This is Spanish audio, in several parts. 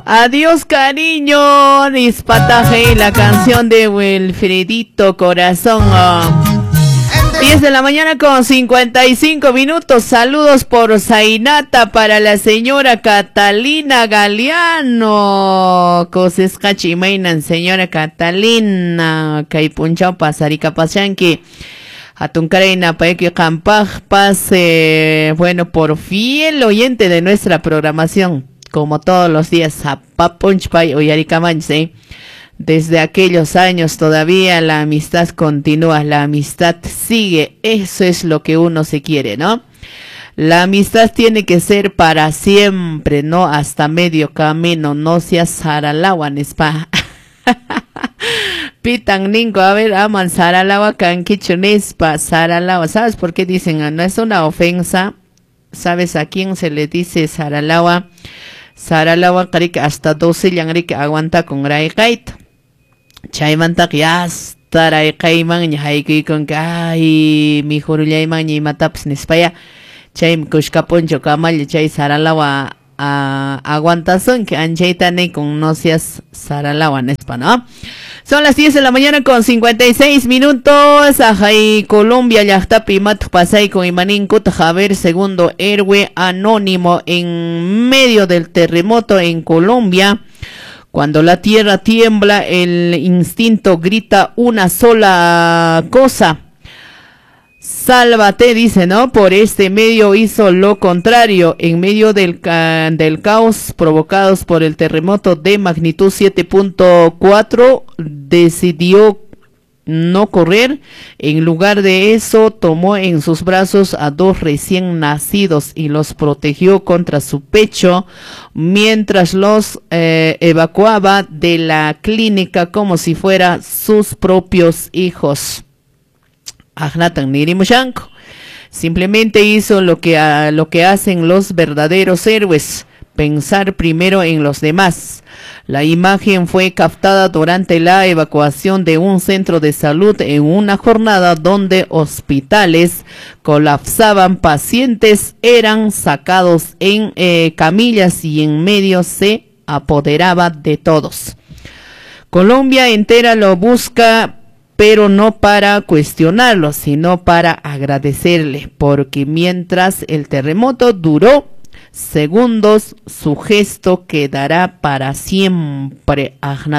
Adiós, cariño. Nispataje, la canción de Wilfredito Corazón. 10 de la mañana con 55 minutos. Saludos por Zainata para la señora Catalina Galeano. Coses cachimainan, señora Catalina. Caipunchao pasarica pasanque. Atuncarena paeque campaj pase. Bueno, por fiel oyente de nuestra programación. Como todos los días, a Papunchpay o Yaricamance. Desde aquellos años todavía la amistad continúa, la amistad sigue. Eso es lo que uno se quiere, ¿no? La amistad tiene que ser para siempre, no hasta medio camino. No seas saralawa, nespa. Pitan ningo, a ver, aman saralawa, canquicho, nespa, saralawa. ¿Sabes por qué dicen? No es una ofensa. ¿Sabes a quién se le dice saralawa? Saralawa, karik, hasta 12 llangrik aguanta con graikait. Chaymanta taray kayman ñahaykuy con ay mi jurullayman ñi mataps nispaya chay kushkapuncho kamal chay saralawa aguantazón que anchaytane con no seas saralawa nespa, ¿no? Son las 10 de la mañana con 56 minutos. Ajay Colombia llaqtapi mat pasay con imanin kut Javier segundo héroe anónimo en medio del terremoto en Colombia. Cuando la tierra tiembla, el instinto grita una sola cosa. Sálvate, dice, ¿no? Por este medio hizo lo contrario. En medio del caos provocados por el terremoto de magnitud 7.4, decidió no correr. En lugar de eso, tomó en sus brazos a 2 recién nacidos y los protegió contra su pecho mientras los evacuaba de la clínica como si fueran sus propios hijos. Simplemente hizo lo que hacen los verdaderos héroes, pensar primero en los demás. La imagen fue captada durante la evacuación de un centro de salud en una jornada donde hospitales colapsaban, pacientes eran sacados en camillas y en medio se apoderaba de todos. Colombia entera lo busca, pero no para cuestionarlo, sino para agradecerle, porque mientras el terremoto duró segundos, su gesto quedará para siempre.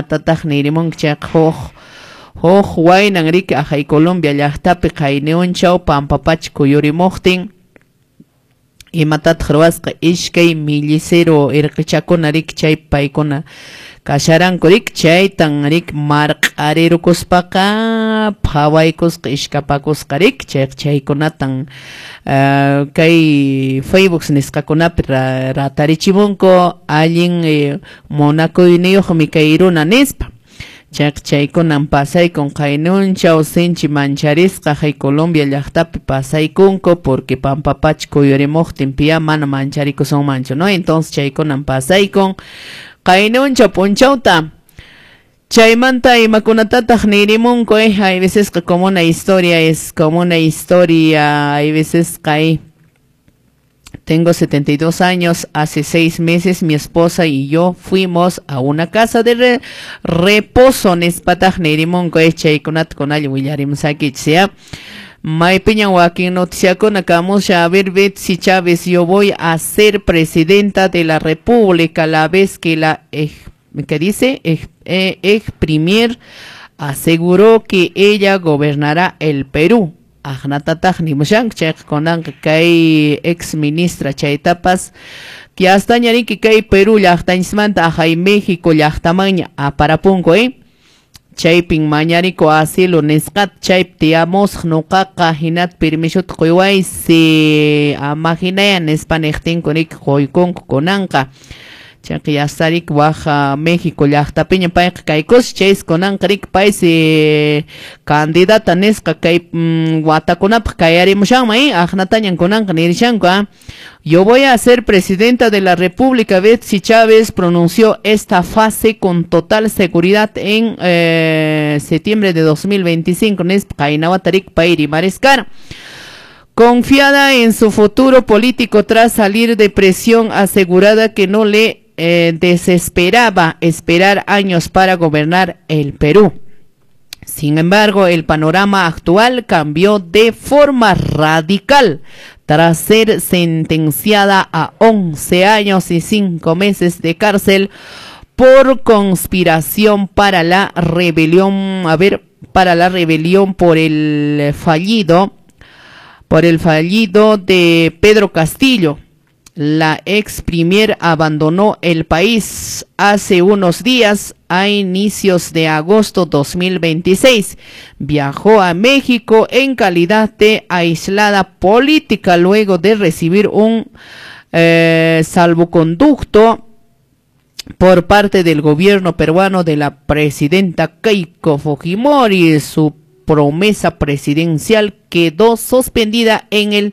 Colombia llaqtapi qayneonchaw pampapach kuyurimuktin imatat khruasqa ishkay millicero irqichakunarik chay paykuna kasharankurik chaytanrik marq'arirukuspaqa phawaykusqa ishkapakusqarik chaykunatan kay Facebook nisqakunapi ratarichimunku allin munakuyniyuqmi kay runa nispa chaykunan pasaykun qaynunchaw sinchi mancharisqa hay Colombia llaqtapi pasaykunku porque pampapach kuyurimuktin piya mana mancharikusonmanchu, ¿no? Entonces chaykunan pasaykun qaynunchaw punchawta chaymanta imakunatataq nirimunku. Hay veces que como una historia es como una historia, hay veces que tengo 72 años, hace 6 meses mi esposa y yo fuimos a una casa de reposo nespataj nirimunku chaykunata kunalla willarimsakich. May piña Joaquín noticiakuna kamusha a ver Betsy Chávez, yo voy a ser presidenta de la República la vez que la ¿qué dice? Ex premier aseguró que ella gobernará el Perú. Ajnatataj ni mushank chek konan kay ex ministra chaytapas que hasta ñariki kay Perú llaqtañismanta ajay México llaqtamaña aparapunko chaypin mañariko asilo nisqat chayp tiamos nuqaqa hinat permisut qoyway si amajinaya nispanejtinkunik qoykunku kunanqa Chaqiyastarik Baja México llaqtapiña payqa kaykus chays kunanqarik paysi candidata nisqa kay watakunapaq kayarimushanman ajnatañan kunanqa nirishanku. Yo voy a ser presidenta de la República. Betsy Chávez pronunció esta fase con total seguridad en septiembre de 2025 nispa kaynawatarik payri mariscar. Confiada en su futuro político tras salir de prisión, asegurada que no le desesperaba esperar años para gobernar el Perú. Sin embargo, el panorama actual cambió de forma radical tras ser sentenciada a 11 años y 5 meses de cárcel por conspiración para la rebelión, por el fallido de Pedro Castillo. La ex premier abandonó el país hace unos días, a inicios de agosto 2026. Viajó a México en calidad de aislada política luego de recibir un salvoconducto por parte del gobierno peruano de la presidenta Keiko Fujimori. Su promesa presidencial quedó suspendida en el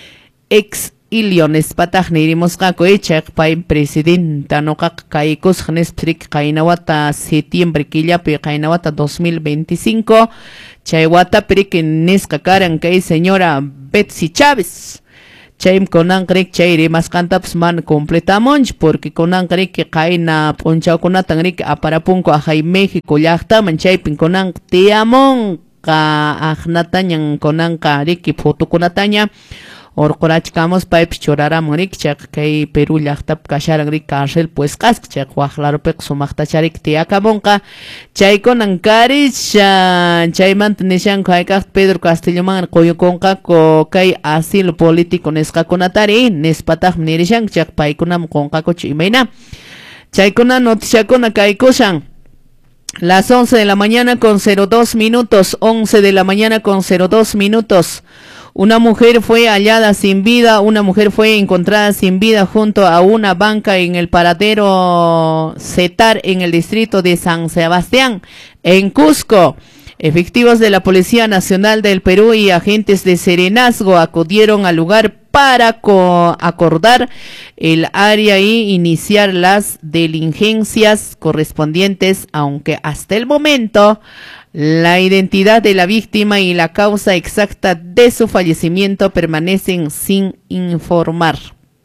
exiliones patajnirimos kako echak pay presidenta no kaikos genesprik kainawata septiembre killapi kainawata 2025 chaywata prik neskakaran kay señora Betsy Chávez. Chaym konan krek chayre mas kantaps man completamos porque konan krek que kaina ponchao konatan rik aparapunko ajay México llaqtaman chaypin konan tiamon ka ajnatañan konan ka riki foto konataña orqurachkamos paypis churaramun rik chaq kay Perú llaqtap kasharan rik cárcel pues kask chaq waqlarupiq sumaqtacharik tiyakamunqa chaykunan karish chaymanta nishanku haykaq Pedro Castillo man quyukunqaku kay asilo político nisqakunatari nispataq nirishan chaq paykunam qunqakuchu imayna chaykuna noticiakuna kaykushan. Las 11 de la mañana con 02 minutos, 11 de la mañana con 02 minutos. Una mujer fue hallada sin vida, una mujer fue encontrada sin vida junto a una banca en el paradero Cetar en el distrito de San Sebastián, en Cusco. Efectivos de la Policía Nacional del Perú y agentes de Serenazgo acudieron al lugar para acordar el área y iniciar las diligencias correspondientes, aunque hasta el momento la identidad de la víctima y la causa exacta de su fallecimiento permanecen sin informar.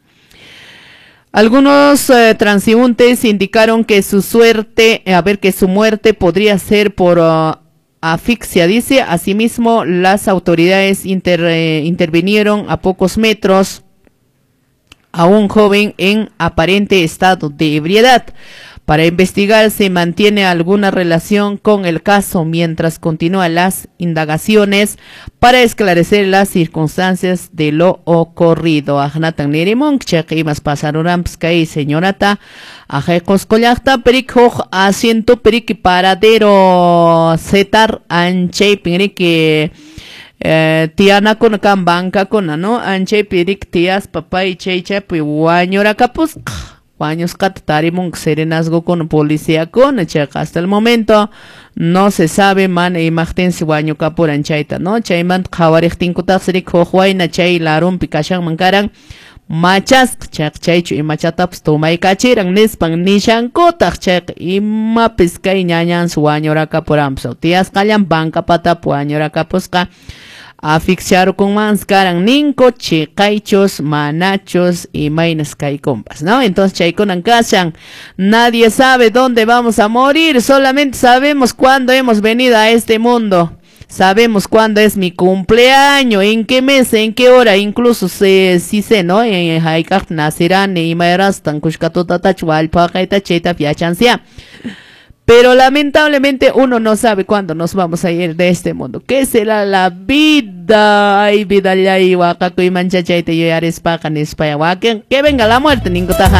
Algunos transeúntes indicaron que su muerte podría ser por asfixia, dice. Asimismo, las autoridades intervinieron a pocos metros a un joven en aparente estado de ebriedad. Para investigar si mantiene alguna relación con el caso mientras continúan las indagaciones para esclarecer las circunstancias de lo ocurrido. Ajnatan nirimon cheqimas pasaruramps kay señorata ajekos kollaqta perik hoj asiento perik paradero Cetar anchay pinrik tiana con kan banca con no anchay perik tias papay chaycha pi wañora kapus años catarimun Serenazgo con policía con hasta el momento no se sabe man imagen si baño capuran chaita no chayman khawariktin kutasrik hojuaina chay larum pikashan mankaran machas chaychu y machataps tomay kachiran nispan nishan kotak chak ima piskay ñañan su baño capuramso tías kallan banca pata puaño kapusqa asfixiar con manscaran ninco chicaichos manachos y mainas compas, ¿no? Entonces chayconan kashan, nadie sabe dónde vamos a morir, solamente sabemos cuándo hemos venido a este mundo. Sabemos cuándo es mi cumpleaños, en qué mes, en qué hora, incluso si sé, ¿no? En haikak nacerán y maeras tan kushkatota chualpa kaita cheta fiachancia. Pero lamentablemente uno no sabe cuándo nos vamos a ir de este mundo. ¿Qué será la vida? Ay, vida ya y wakaku y manchachayte yo yares pakan espaya waken. Que venga la muerte, ningotaja.